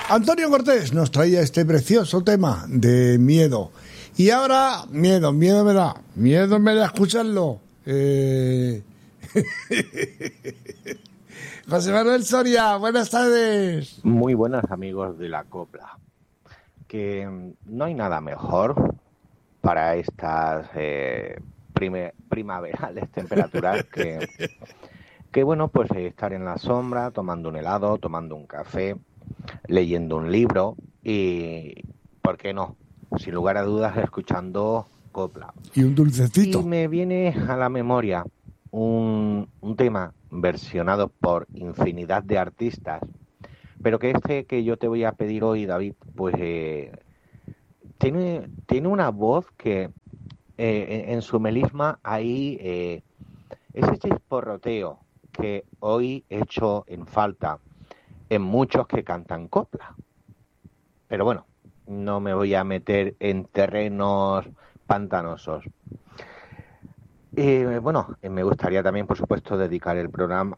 Antonio Cortés nos traía este precioso tema de miedo. Y ahora, miedo me da escucharlo. José Manuel Soria, buenas tardes. Muy buenas, amigos de la copla. Que no hay nada mejor para estas primaverales temperaturas que bueno, pues estar en la sombra, tomando un helado, tomando un café, leyendo un libro y, ¿por qué no? Sin lugar a dudas, escuchando copla. Y un dulcecito. Y me viene a la memoria un tema versionado por infinidad de artistas, pero que que yo te voy a pedir hoy, David, pues tiene una voz que en su melisma hay ese chisporroteo que hoy echo en falta en muchos que cantan copla. Pero bueno, no me voy a meter en terrenos pantanosos. Bueno, me gustaría también, por supuesto, dedicar el programa,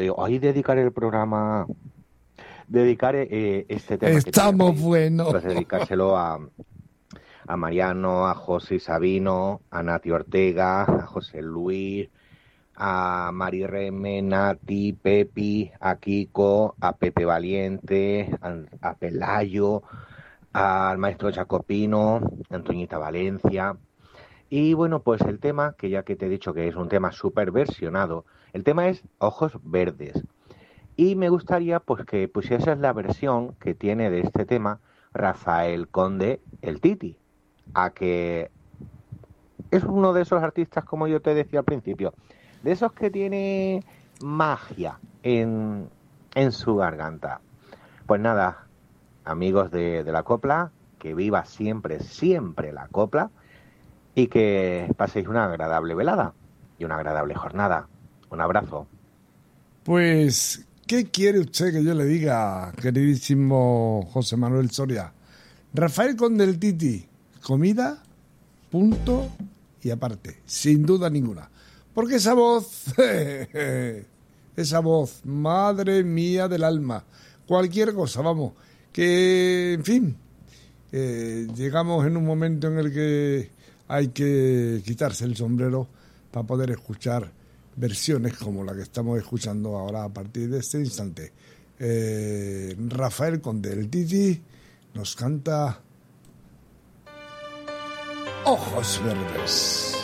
dedicar este tema. Estamos buenos. Pues dedicárselo a Mariano, a José Sabino, a Nati Ortega, a José Luis, a Mari Reme, Nati, Pepi, a Kiko, a Pepe Valiente, a Pelayo, al maestro Jacopino, a Antoñita Valencia. Y bueno, pues el tema, que ya que te he dicho que es un tema súper versionado, el tema es Ojos Verdes. Y me gustaría pues que pusieses la versión que tiene de este tema Rafael Conde, el Titi, a que es uno de esos artistas, como yo te decía al principio, de esos que tiene magia en su garganta. Pues nada, amigos de la copla, que viva siempre, siempre la copla, y que paséis una agradable velada y una agradable jornada. Un abrazo. Pues, ¿qué quiere usted que yo le diga, queridísimo José Manuel Soria? Rafael Conde el Titi, comida, punto y aparte, sin duda ninguna. Porque esa voz, madre mía del alma, cualquier cosa, vamos, que, en fin, llegamos en un momento en el que hay que quitarse el sombrero para poder escuchar versiones como la que estamos escuchando ahora a partir de este instante. Rafael Conde el Titi nos canta Ojos Verdes.